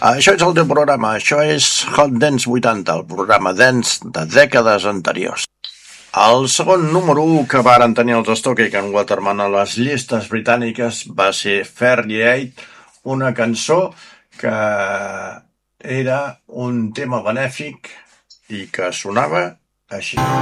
Això és el teu programa, això és Hot Dance 80, el programa dance de dècades anteriors. El segon número 1 que varen tenir els Stockey and Waterman a les llistes britàniques va ser Fairly Aid, una cançó que era un tema benèfic i que sonava així.